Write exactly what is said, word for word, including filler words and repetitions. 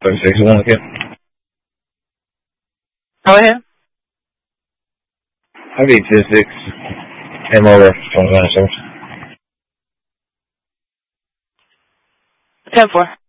thirty-six one again. Go ahead. I V two six M over twenty-nine service. ten four.